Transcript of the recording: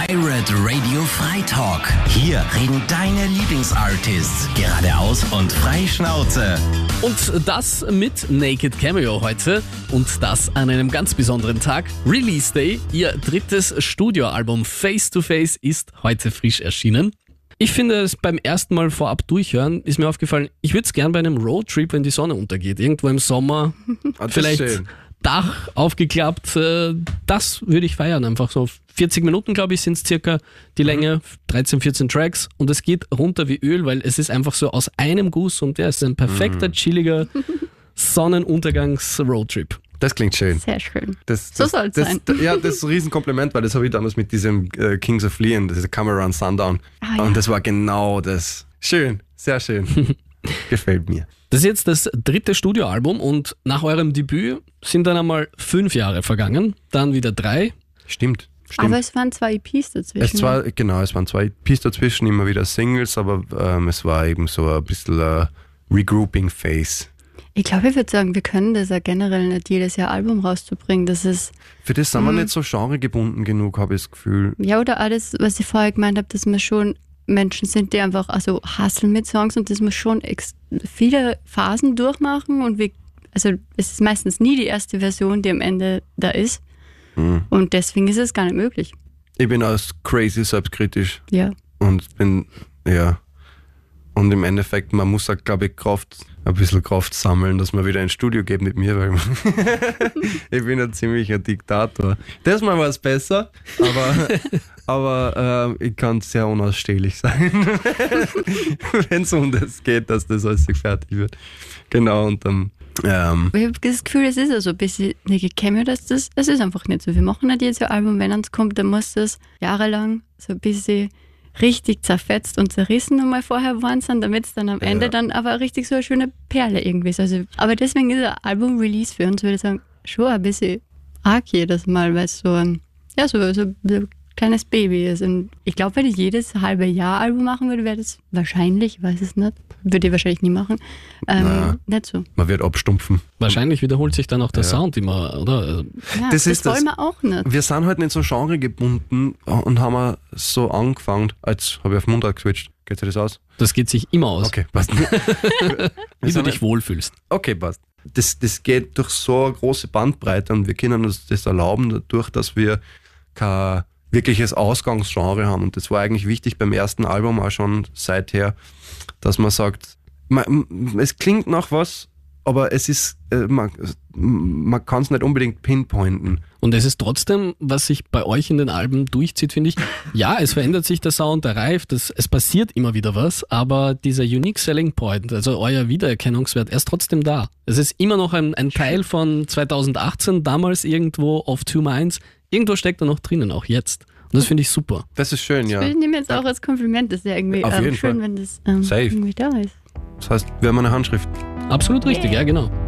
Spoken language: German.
Pirate Radio Freitalk. Hier reden deine Lieblingsartists geradeaus und frei Schnauze. Und das mit Naked Cameo heute und das an einem ganz besonderen Tag. Release Day, ihr drittes Studioalbum Face to Face ist heute frisch erschienen. Ich finde es beim ersten Mal vorab durchhören, ist mir aufgefallen, ich würde es gern bei einem Roadtrip, wenn die Sonne untergeht, irgendwo im Sommer, vielleicht Dach aufgeklappt, das würde ich feiern, einfach so 40 Minuten, glaube ich, sind es circa die Länge, 13, 14 Tracks und es geht runter wie Öl, weil es ist einfach so aus einem Guss und es ist ein perfekter, chilliger Sonnenuntergangs-Roadtrip. Das klingt schön. Sehr schön. So soll es sein. Ja, das ist ein Riesenkompliment, weil das habe ich damals mit diesem Kings of Leon, diese Cameron Sundown. Ja. Und das war genau das. Schön, sehr schön. Gefällt mir. Das ist jetzt das dritte Studioalbum und nach eurem Debüt sind dann einmal 5 Jahre vergangen, dann wieder 3. Stimmt. Aber es waren 2 EPs dazwischen. Es waren 2 EPs dazwischen, immer wieder Singles, aber es war eben so ein bisschen Regrouping-Phase. Ich glaube, ich würde sagen, wir können das ja generell nicht jedes Jahr Album rauszubringen. Das ist Für das sind wir nicht so genregebunden genug, habe ich das Gefühl. ja, oder alles, was ich vorher gemeint habe, dass wir schon Menschen sind, die einfach hustlen mit Songs und dass wir schon viele Phasen durchmachen und es ist meistens nie die erste Version, die am Ende da ist. Und deswegen ist es gar nicht möglich. Ich bin als crazy selbstkritisch Ja. und und im Endeffekt, man muss auch, glaube ich, ein bisschen Kraft sammeln, dass man wieder ins Studio geht mit mir, weil ich bin ein ziemlicher Diktator. Das Mal war es besser, aber ich kann sehr unausstehlich sein, wenn es um das geht, dass das alles fertig wird. Genau, und dann Ich habe das Gefühl, es ist ja so ein bisschen Naked Cameo, es ist einfach nicht so. Wir machen nicht jedes Jahr Album, wenn es kommt, dann muss das jahrelang so ein bisschen richtig zerfetzt und zerrissen nochmal vorher geworden sind, damit es dann am Ende dann aber richtig so eine schöne Perle irgendwie ist. Also, aber deswegen ist ein Album-Release für uns, würde ich sagen, schon ein bisschen arg jedes Mal, weil es so ein kleines Baby ist. Und ich glaube, wenn ich jedes halbe Jahr Album machen würde, wäre das wahrscheinlich, ich weiß es nicht, würde ich wahrscheinlich nie machen, nicht so. man wird abstumpfen. Wahrscheinlich wiederholt sich dann auch der Sound immer, oder? Ja, Das das ist das. wollen wir auch nicht. Wir sind halt nicht so genregebunden und haben so angefangen, jetzt habe ich auf Mundart geswitcht. Geht sich das aus? Das geht sich immer aus, Okay, passt. wie du dich wohlfühlst. Okay, passt. Das geht durch so eine große Bandbreite und wir können uns das erlauben, dadurch, dass wir kein wirkliches Ausgangsgenre haben. Und das war eigentlich wichtig beim ersten Album auch schon seither, dass man sagt, es klingt nach was, aber es ist, man kann es nicht unbedingt pinpointen. Und es ist trotzdem, was sich bei euch in den Alben durchzieht, finde ich, ja, es verändert sich der Sound, der reift, es passiert immer wieder was, aber dieser Unique Selling Point, also euer Wiedererkennungswert, er ist trotzdem da. Es ist immer noch ein Teil von 2018, damals irgendwo auf Two Minds, irgendwo steckt er noch drinnen, auch jetzt. Und das finde ich super. Das ist schön, ja. Ich nehme jetzt auch als Kompliment, das ist ja irgendwie Auf jeden schön, Fall. wenn das Safe. irgendwie da ist. Das heißt, wir haben eine Handschrift. Absolut richtig, ja genau.